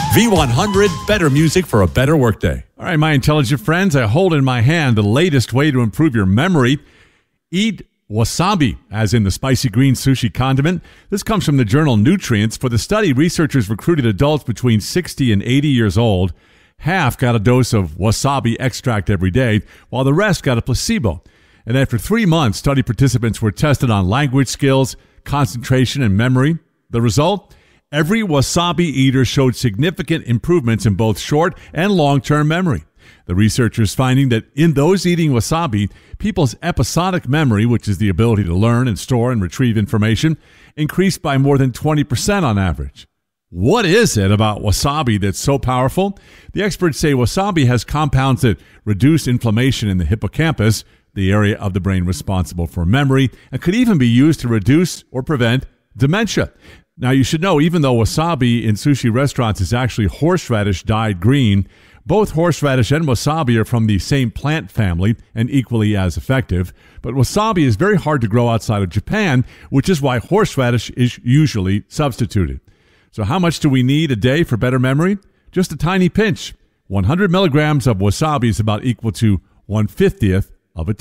V100, better music for a better workday. All right, my intelligent friends, I hold in my hand the latest way to improve your memory. Eat wasabi, as in the spicy green sushi condiment. This comes from the journal Nutrients. For the study, researchers recruited adults between 60 and 80 years old. Half got a dose of wasabi extract every day, while the rest got a placebo. And after 3 months, study participants were tested on language skills, concentration, and memory. The result? Every wasabi eater showed significant improvements in both short and long-term memory. The researchers finding that in those eating wasabi, people's episodic memory, which is the ability to learn and store and retrieve information, increased by more than 20% on average. What is it about wasabi that's so powerful? The experts say wasabi has compounds that reduce inflammation in the hippocampus, the area of the brain responsible for memory, and could even be used to reduce or prevent dementia. Now, you should know, even though wasabi in sushi restaurants is actually horseradish dyed green, both horseradish and wasabi are from the same plant family and equally as effective. But wasabi is very hard to grow outside of Japan, which is why horseradish is usually substituted. So how much do we need a day for better memory? Just a tiny pinch. 100 milligrams of wasabi is about equal to 1/50th of a